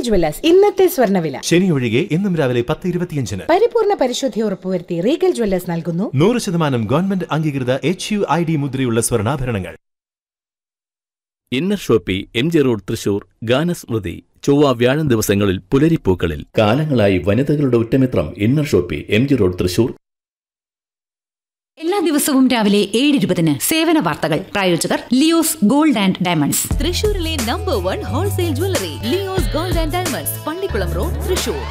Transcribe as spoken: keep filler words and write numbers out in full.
Jewellers ഇന്നത്തെ സ്വർണ്ണവില. ശനി ഒഴികെ ഇന്നും രാവിലെ പത്ത് ഇരുപത്തിയഞ്ചിന് പരിപൂർണ പരിശുദ്ധി ഉറപ്പുവരുത്തി റീഗൽ ജ്വല്ലേഴ്സ് നൽകുന്നു നൂറ് ശതമാനം ഗവൺമെന്റ് അംഗീകൃത എച്ച് യു ഐ ഡി മുദ്രയുള്ള സ്വർണ്ണാഭരണങ്ങൾ. Inner Shopee M G road Thrissur. ഗാനസ്മൃതി ചൊവ്വ വ്യാഴം ദിവസങ്ങളിൽ പുലരിപ്പൂക്കളിൽ. കാലങ്ങളായി വനിതകളുടെ ഉറ്റമിത്രം inner Shopee M G road Thrissur. എല്ലാ ദിവസവും രാവിലെ ഏഴ് ഇരുപതിന് സേവന വാർത്തകൾ. പ്രായോജകർ ലിയോസ് ഗോൾഡ് ആൻഡ് ഡയമണ്ട്സ്. തൃശൂരിലെ number one wholesale jewellery Leo's gold and diamonds, Pallikkulam road, Thrissur.